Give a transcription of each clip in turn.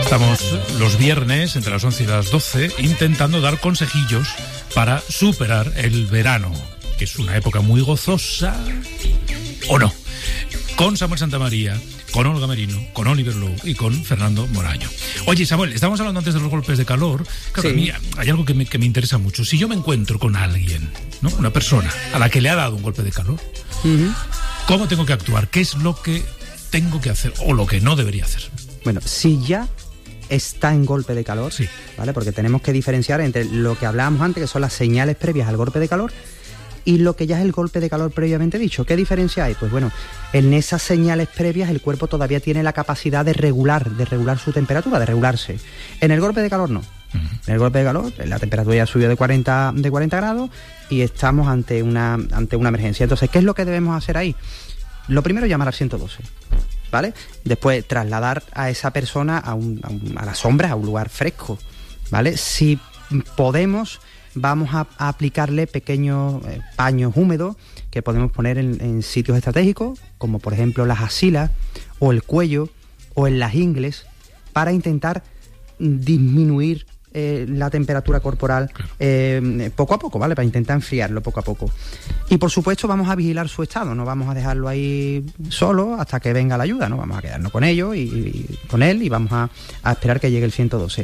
Estamos los viernes entre las 11 y las 12 intentando dar consejillos para superar el verano, que es una época muy gozosa, ¿o no? Con Samuel Santamaría, con Olga Merino, con Oliver Lowe y con Fernando Moraño. Oye, Samuel, estábamos hablando antes de los golpes de calor. Claro, Sí. a mí hay algo que me interesa mucho. Si yo me encuentro con alguien, ¿no? Una persona a la que le ha dado un golpe de calor, ¿cómo tengo que actuar? ¿Qué es lo que tengo que hacer o lo que no debería hacer? Bueno, si ya está en golpe de calor, Sí. ¿vale? Porque tenemos que diferenciar entre lo que hablábamos antes, que son las señales previas al golpe de calor, y lo que ya es el golpe de calor previamente dicho. ¿Qué diferencia hay? Pues bueno, en esas señales previas el cuerpo todavía tiene la capacidad de regular su temperatura, de regularse. En el golpe de calor no. En el golpe de calor la temperatura ya subió de 40 grados y estamos ante una emergencia. Entonces, ¿qué es lo que debemos hacer ahí? Lo primero, llamar al 112. ¿Vale? Después trasladar a esa persona a la sombra, a un lugar fresco, ¿vale? Si podemos, vamos a aplicarle pequeños paños húmedos que podemos poner en sitios estratégicos, como por ejemplo las axilas o el cuello o en las ingles, para intentar disminuir la temperatura corporal poco a poco, ¿vale? Para intentar enfriarlo poco a poco. Y por supuesto vamos a vigilar su estado, no vamos a dejarlo ahí solo hasta que venga la ayuda, ¿no? Vamos a quedarnos con ellos y con él y vamos a esperar que llegue el 112.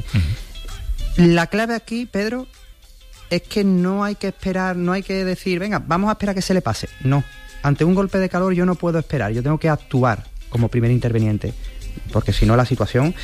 La clave aquí, Pedro, es que no hay que esperar, no hay que decir, venga, vamos a esperar que se le pase. No, ante un golpe de calor yo no puedo esperar, yo tengo que actuar como primer interveniente. Porque si no la situación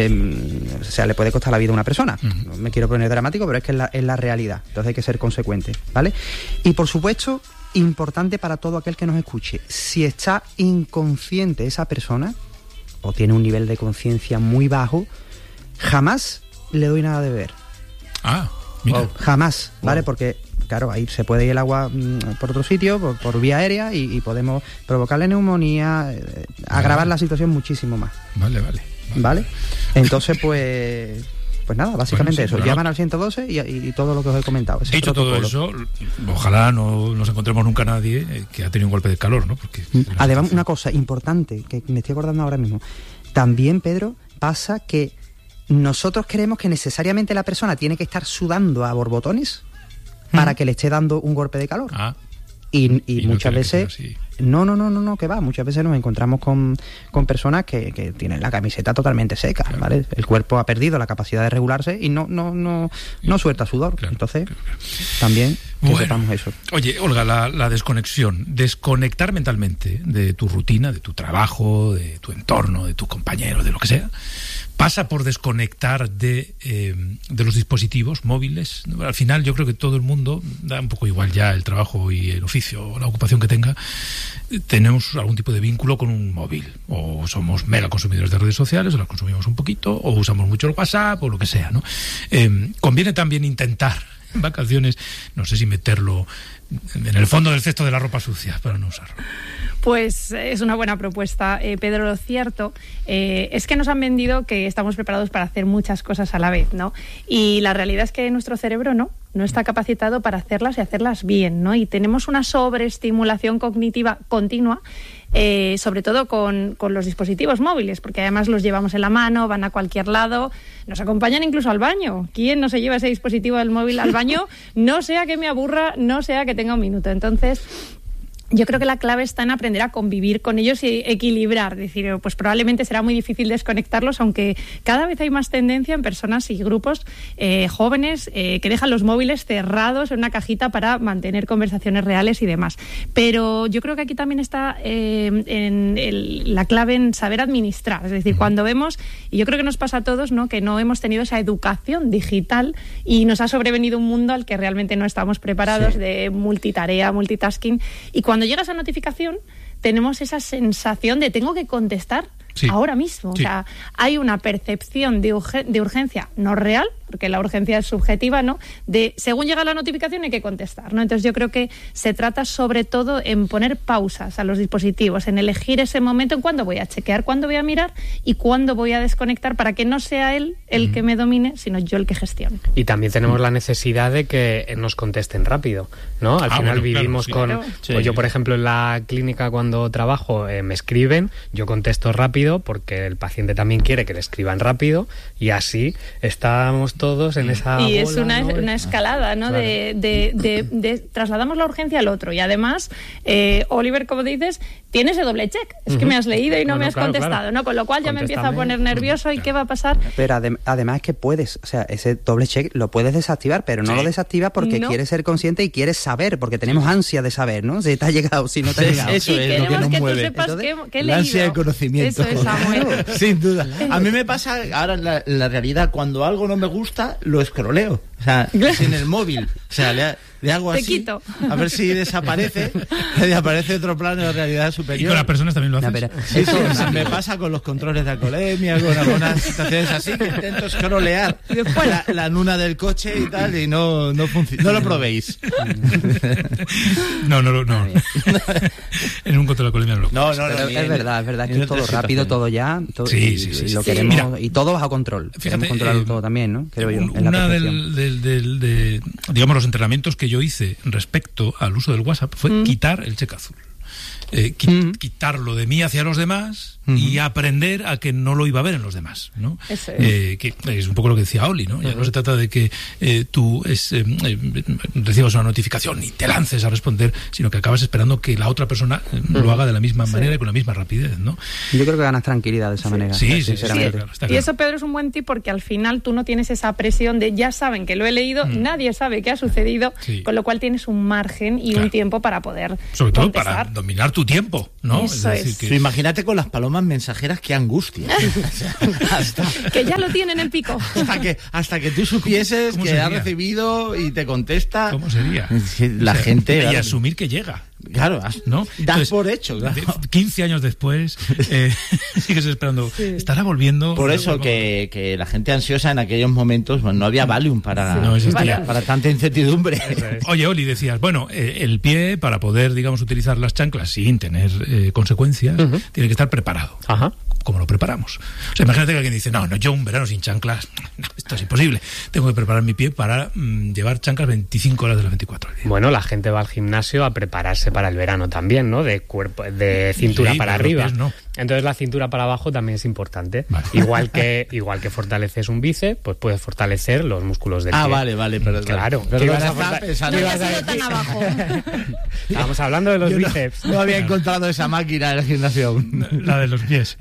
le puede costar la vida a una persona. No me quiero poner dramático, pero es que es la realidad. Entonces hay que ser consecuente, ¿vale? Y por supuesto, importante para todo aquel que nos escuche, si está inconsciente esa persona o tiene un nivel de conciencia muy bajo, jamás le doy nada de beber. Ah, mira. Jamás, ¿vale? Porque claro, ahí se puede ir el agua por otro sitio, por vía aérea, y podemos provocarle neumonía, agravar la situación muchísimo más. Vale. Entonces, pues nada, básicamente eso. Llaman al 112 y todo lo que os he comentado. Dicho todo eso, ojalá no nos encontremos nunca nadie que ha tenido un golpe de calor, ¿no? Porque además, una cosa importante que me estoy acordando ahora mismo. También, Pedro, pasa que nosotros creemos que necesariamente la persona tiene que estar sudando a borbotones para que le esté dando un golpe de calor. Y muchas veces no, que va. Muchas veces nos encontramos con personas que tienen la camiseta totalmente seca, claro. ¿Vale? El cuerpo ha perdido la capacidad de regularse y no suelta sudor. Claro, también que sepamos eso. Oye, Olga, la desconexión, desconectar mentalmente de tu rutina, de tu trabajo, de tu entorno, de tus compañeros, de lo que sea, pasa por desconectar de los dispositivos móviles. Al final yo creo que todo el mundo, da un poco igual ya el trabajo y el oficio o la ocupación que tenga, tenemos algún tipo de vínculo con un móvil. O somos mega consumidores de redes sociales, o las consumimos un poquito, o usamos mucho el WhatsApp, o lo que sea, ¿no? Conviene también intentar en vacaciones, no sé si meterlo en el fondo del cesto de la ropa sucia para no usarlo. Pues es una buena propuesta, Pedro. Lo cierto es que nos han vendido que estamos preparados para hacer muchas cosas a la vez, ¿no? Y la realidad es que nuestro cerebro no está capacitado para hacerlas y hacerlas bien, ¿no? Y tenemos una sobreestimulación cognitiva continua, sobre todo con los dispositivos móviles, porque además los llevamos en la mano, van a cualquier lado, nos acompañan incluso al baño. ¿Quién no se lleva ese dispositivo del móvil al baño? No sea que me aburra, no sea que tenga un minuto. Entonces, yo creo que la clave está en aprender a convivir con ellos y equilibrar. Es decir, pues probablemente será muy difícil desconectarlos, aunque cada vez hay más tendencia en personas y grupos jóvenes que dejan los móviles cerrados en una cajita para mantener conversaciones reales y demás. Pero yo creo que aquí también está la clave en saber administrar. Es decir, cuando vemos, y yo creo que nos pasa a todos, ¿no?, que no hemos tenido esa educación digital y nos ha sobrevenido un mundo al que realmente no estamos preparados, de multitarea, multitasking, y cuando llega esa notificación tenemos esa sensación de tengo que contestar ahora mismo. Sí. O sea, hay una percepción de urgencia no real, porque la urgencia es subjetiva, ¿no? De según llega la notificación hay que contestar, ¿no? Entonces yo creo que se trata sobre todo en poner pausas a los dispositivos, en elegir ese momento en cuándo voy a chequear, cuándo voy a mirar y cuándo voy a desconectar, para que no sea él el que me domine, sino yo el que gestione. Y también tenemos la necesidad de que nos contesten rápido, ¿no? Al final vivimos con... Pues yo, por ejemplo, en la clínica cuando trabajo me escriben, yo contesto rápido porque el paciente también quiere que le escriban rápido y así estamos todos en esa y bola, es una, ¿no? una escalada, ¿no? Claro. De trasladamos la urgencia al otro y además, Oliver, como dices, tiene ese doble check. Es que me has leído y no me has contestado, ¿no? Con lo cual ya me empiezo a poner nervioso y ¿qué va a pasar? Pero además es que puedes, o sea, ese doble check lo puedes desactivar, pero no lo desactivas porque quieres ser consciente y quieres saber, porque tenemos ansia de saber, ¿no? Si te ha llegado, si no te ha llegado. Eso es lo que nos mueve. La ansia de conocimiento. Eso es, Samuel. Sin duda. A mí me pasa ahora la realidad, cuando algo no me gusta, lo escroleo. O sea, sin el móvil. O sea, le hago así. Te quito. A ver si desaparece. Y aparece otro plano de realidad superior. Y con las personas también lo haces. Eso me pasa con los controles de alcoholemia, con algunas situaciones así, que intento scrollear la luna del coche y tal, y no funciona. No lo probéis. No. En un control de alcoholemia no. No, es verdad, que es todo rápido, todo ya. Todo, sí. Lo queremos, mira, y todo bajo control. Fíjate, queremos controlarlo todo también, ¿no? Creo yo. Una digamos, los entrenamientos que yo hice respecto al uso del WhatsApp fue quitar el check azul. Quitarlo de mí hacia los demás y aprender a que no lo iba a ver en los demás, ¿no? Que es un poco lo que decía Oli, ¿no? Ya no se trata de que tú recibas una notificación y te lances a responder, sino que acabas esperando que la otra persona lo haga de la misma manera y con la misma rapidez, ¿no? Yo creo que ganas tranquilidad de esa manera. Sí. Claro. Y eso, Pedro, es un buen tip porque al final tú no tienes esa presión de ya saben que lo he leído, nadie sabe qué ha sucedido, con lo cual tienes un margen y un tiempo para poder sobre todo contestar. para dominar tu tiempo, ¿no? Eso es decir, que... Imagínate con las palomas mensajeras, qué angustia. Que ya lo tienen en pico. Hasta que tú supieses que ha recibido y te contesta. ¿Cómo sería? La gente... Y asumir que llega. Claro, ¿no? Das por hecho. Claro. 15 años después, sigues esperando. Estará volviendo. Por eso que la gente ansiosa en aquellos momentos, bueno, no había Valium para tanta incertidumbre. Oye, Oli, decías, bueno, el pie, para poder, digamos, utilizar las chanclas sin tener consecuencias, tiene que estar preparado. Ajá. ¿Cómo lo preparamos? O sea, imagínate que alguien dice, no, yo un verano sin chanclas, no, esto es imposible. Tengo que preparar mi pie para llevar chanclas 25 horas de las 24 al día. Bueno, la gente va al gimnasio a prepararse para el verano también, ¿no? De cintura para arriba. Pies, no. Entonces la cintura para abajo también es importante. Vale. Igual que fortaleces un bíceps, pues puedes fortalecer los músculos del pie. Vale, pero claro. Pero no tan abajo. Estamos hablando de los bíceps. No había encontrado esa máquina en el gimnasio aún. La de los pies.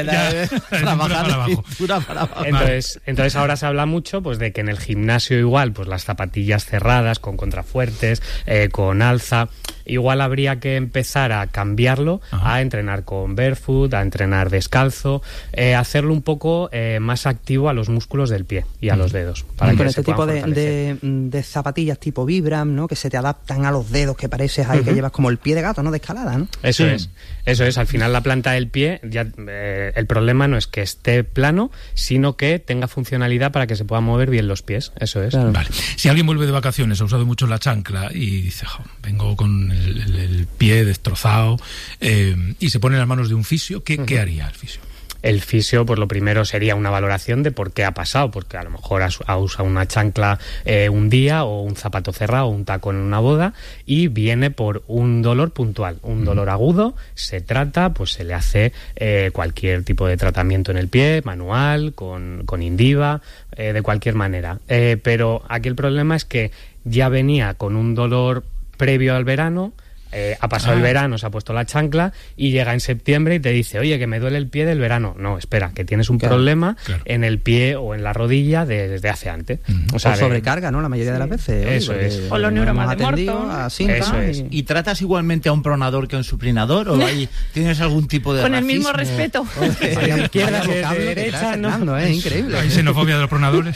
La cintura para abajo. Entonces ahora se habla mucho pues de que en el gimnasio igual, pues las zapatillas cerradas, con contrafuertes, con alza, igual habría que empezar a cambiarlo, a entrenar con barefoot, a entrenar descalzo, hacerlo un poco más activo a los músculos del pie y a los dedos. Para con este tipo de zapatillas tipo Vibram, ¿no? Que se te adaptan a los dedos, que pareces ahí que llevas como el pie de gato, ¿no? De escalada, ¿no? Eso es. Al final la planta del pie, ya el problema no es que esté plano, sino que tenga funcionalidad para que se puedan mover bien los pies. Eso es. Claro. Vale. Si alguien vuelve de vacaciones, ha usado mucho la chancla y dice, vengo con el pie destrozado y se pone en las manos de un fisio, ¿qué haría el fisio? El fisio, pues lo primero sería una valoración de por qué ha pasado, porque a lo mejor ha usado una chancla un día, o un zapato cerrado, o un tacón en una boda, y viene por un dolor puntual, un dolor agudo, se trata, pues se le hace cualquier tipo de tratamiento en el pie, manual, con Indiva, de cualquier manera. Pero aquí el problema es que ya venía con un dolor previo al verano, ha pasado el verano, se ha puesto la chancla y llega en septiembre y te dice, oye, que me duele el pie del verano. No, espera, que tienes un problema en el pie o en la rodilla desde hace antes. O sobrecarga, ¿no? La mayoría de las veces. Eso es. O los neuromas de Morton. Eso es. ¿Y tratas igualmente a un pronador que a un supinador? ¿O ahí tienes algún tipo de con racismo? El mismo respeto. De izquierda, de derecha, no, es increíble. Hay xenofobia de los pronadores.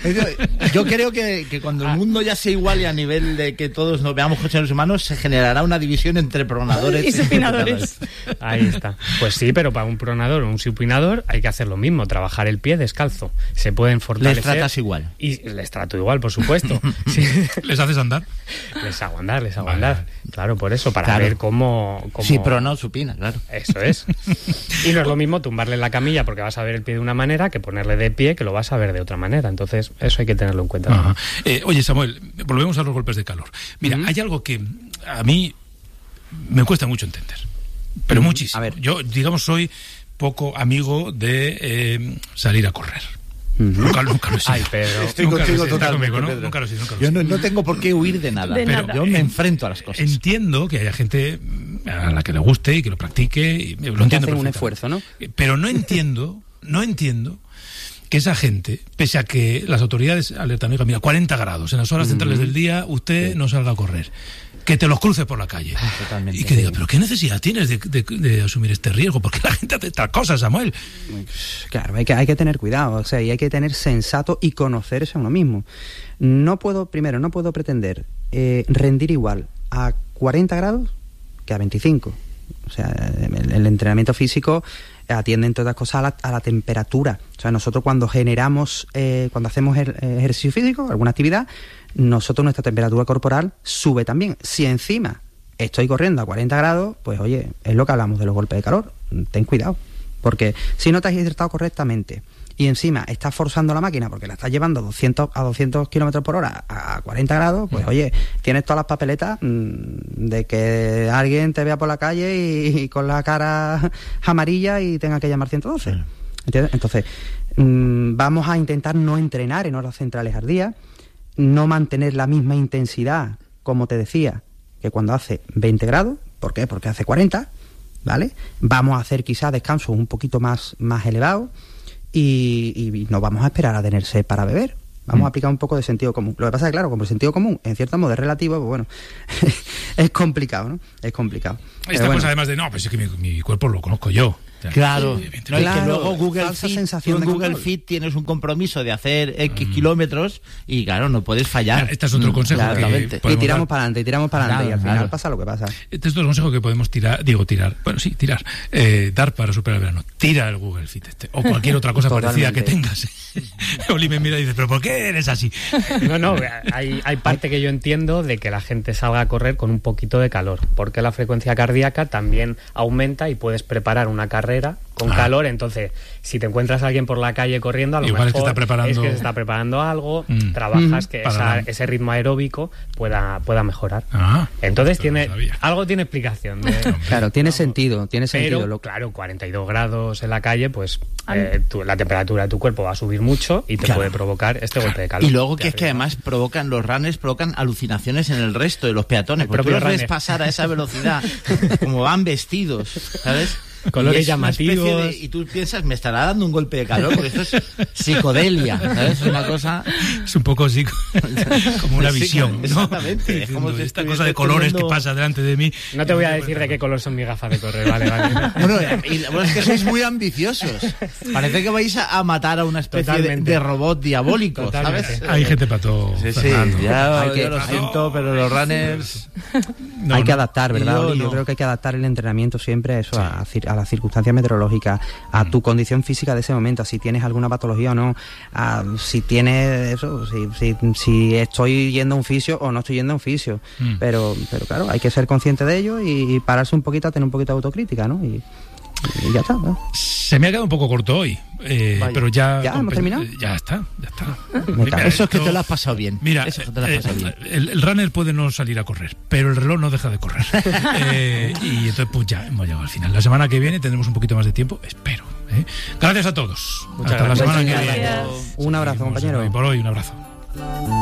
Yo creo que cuando el mundo ya sea igual y a nivel de que todos nos veamos como seres humanos, se generará una una división entre pronadores y supinadores. Ahí está. Pues sí, pero para un pronador o un supinador hay que hacer lo mismo, trabajar el pie descalzo. Se pueden fortalecer. Les tratas igual. Y les trato igual, por supuesto. Sí. ¿Les haces andar? Les hago andar. Vale. Claro, por eso, para ver cómo... Sí, prono, supina, claro. Eso es. Y no es lo mismo tumbarle en la camilla porque vas a ver el pie de una manera que ponerle de pie que lo vas a ver de otra manera. Entonces, eso hay que tenerlo en cuenta. Oye, Samuel, volvemos a los golpes de calor. Mira, hay algo que a mí me cuesta mucho entender, pero muchísimo. A ver. Yo, digamos, soy poco amigo de salir a correr. Nunca lo he sido. Ay, Pedro. Estoy contigo totalmente, conmigo, ¿no? Pedro. Nunca lo he sido. Yo no tengo por qué huir de nada, pero yo me enfrento a las cosas. Entiendo que haya gente a la que le guste y que lo practique, y lo entiendo hacen un perfectamente. esfuerzo, ¿no? Pero no entiendo que esa gente, pese a que las autoridades alertan, oiga, mira, 40 grados en las horas centrales del día, usted no salga a correr. Que te los cruce por la calle. Totalmente. Y que diga, pero ¿qué necesidad tienes de asumir este riesgo? Porque la gente hace estas cosas, Samuel. Claro, hay que tener cuidado, o sea, y hay que tener sensato y conocerse a uno mismo. No puedo pretender rendir igual a 40 grados que a 25. O sea, el entrenamiento físico atiende, entre otras cosas, a la temperatura. O sea, nosotros cuando hacemos ejercicio físico, alguna actividad, nuestra temperatura corporal sube también. Si encima estoy corriendo a 40 grados, pues oye, es lo que hablamos de los golpes de calor. Ten cuidado, porque si no te has hidratado correctamente y encima estás forzando la máquina porque la estás llevando a 200 kilómetros por hora a 40 grados, pues oye, tienes todas las papeletas de que alguien te vea por la calle y con la cara amarilla y tenga que llamar 112. ¿Entiendes? Entonces, vamos a intentar no entrenar en horas centrales al día, no mantener la misma intensidad, como te decía, que cuando hace 20 grados. ¿Por qué? Porque hace 40, ¿vale? Vamos a hacer quizás descansos un poquito más elevados y no vamos a esperar a tener sed para beber. Vamos a aplicar un poco de sentido común. Lo que pasa es que, claro, como el sentido común, en cierto modo, es relativo, pues bueno, es complicado, ¿no? Es complicado. Esta cosa, además de, no, pues es que mi cuerpo lo conozco yo. Claro, no, y que luego sensación en de Google Fit tienes un compromiso de hacer X kilómetros y claro, no puedes fallar. Este es otro consejo que y tiramos para adelante, y al final pasa lo que pasa. Este es otro consejo que podemos tirar, dar para superar el verano. Tira el Google Fit o cualquier otra cosa parecida que tengas. Oli me mira y dice, ¿pero por qué eres así? No, hay parte que yo entiendo de que la gente salga a correr con un poquito de calor, porque la frecuencia cardíaca también aumenta y puedes preparar una carrera con calor. Entonces, si te encuentras a alguien por la calle corriendo, a lo igual mejor es que se está preparando algo, trabajas que ese ritmo aeróbico pueda mejorar. Entonces algo tiene explicación. Claro, tiene sentido. Pero, claro, 42 grados en la calle, pues la temperatura de tu cuerpo va a subir mucho y te puede provocar este golpe de calor. Y luego que es que además los runners provocan alucinaciones en el resto de los peatones, porque los ves pasar a esa velocidad, como van vestidos, ¿sabes? Colores llamativos. Y tú piensas, me estará dando un golpe de calor, porque esto es psicodelia, ¿sabes? Es una cosa... Es un poco como una visión, ¿no? Exactamente. Es como si esta cosa de colores que pasa delante de mí. No te voy a decir de qué color son mis gafas de correr, vale. Bueno, es que sois muy ambiciosos. Parece que vais a matar a una especie de robot diabólico, ¿sabes? Hay gente para todo. Sí, yo lo siento, pero los runners... hay que adaptar, ¿verdad? Yo creo que hay que adaptar el entrenamiento siempre a eso, a las circunstancias meteorológicas, a tu condición física de ese momento, a si tienes alguna patología o no, a si tienes eso, si estoy yendo a un fisio o no estoy yendo a un fisio. Pero claro, hay que ser consciente de ello y pararse un poquito, a tener un poquito de autocrítica, ¿no? Y ya está, ¿no? Se me ha quedado un poco corto hoy, pero ya hemos terminado. Ya está. Mira, eso es que te lo has pasado bien. Mira, el runner puede no salir a correr, pero el reloj no deja de correr. Y entonces pues ya hemos llegado al final. La semana que viene tendremos un poquito más de tiempo, espero. Gracias a todos. Muchas Hasta gracias. La semana que viene. Un abrazo, compañero. Por hoy, un abrazo.